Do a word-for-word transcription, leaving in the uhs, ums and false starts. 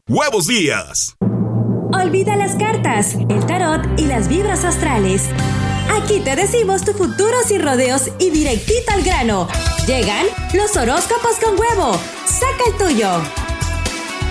Huevos Díaz. Olvida las cartas, el tarot y las vibras astrales. Aquí te decimos tu futuro sin rodeos y directito al grano. Llegan los horóscopos con huevo. Saca el tuyo.